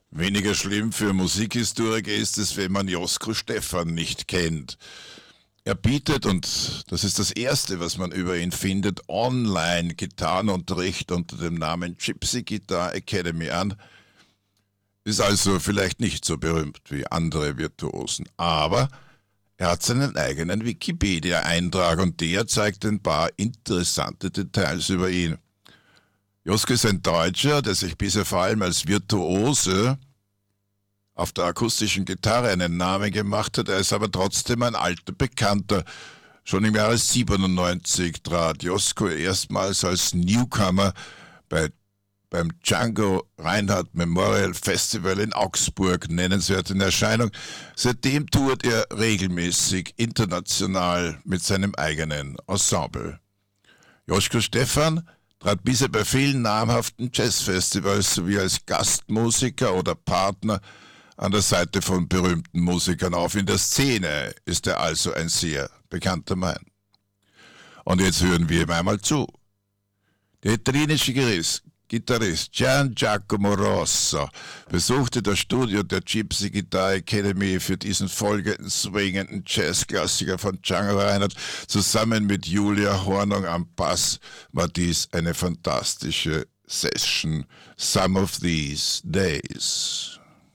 Weniger schlimm für Musikhistoriker ist es, wenn man Josko Stephan nicht kennt. Er bietet, und das ist das Erste, was man über ihn findet, online Gitarrenunterricht unter dem Namen Gypsy Guitar Academy an. Ist also vielleicht nicht so berühmt wie andere Virtuosen, aber er hat seinen eigenen Wikipedia-Eintrag und der zeigt ein paar interessante Details über ihn. Josko ist ein Deutscher, der sich bisher vor allem als Virtuose auf der akustischen Gitarre einen Namen gemacht hat. Er ist aber trotzdem ein alter Bekannter. Schon im Jahre 97 trat Josko erstmals als Newcomer beim Django Reinhardt Memorial Festival in Augsburg nennenswert in Erscheinung. Seitdem tourt er regelmäßig international mit seinem eigenen Ensemble. Josko Stephan trat bisher bei vielen namhaften Jazzfestivals sowie als Gastmusiker oder Partner an der Seite von berühmten Musikern auf. In der Szene ist er also ein sehr bekannter Mann. Und jetzt hören wir ihm einmal zu. Der italienische Gitarrist Gian Giacomo Rosso besuchte das Studio der Gypsy Guitar Academy für diesen folgenden swingenden Jazzklassiker von Django Reinhardt. Zusammen mit Julia Hornung am Bass war dies eine fantastische Session. Some of These Days.